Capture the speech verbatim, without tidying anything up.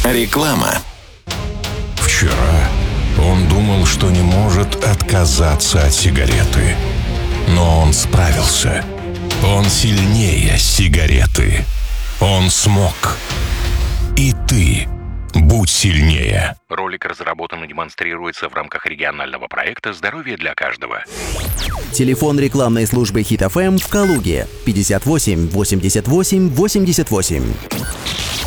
Реклама. Вчера он думал, что не может отказаться от сигареты. Но он справился. Он сильнее сигареты. Он смог. И ты будь сильнее. Ролик разработан и демонстрируется в рамках регионального проекта «Здоровье для каждого». Телефон рекламной службы Хит эф эм в Калуге пятьдесят восемь восемьдесят восемь восемьдесят восемь.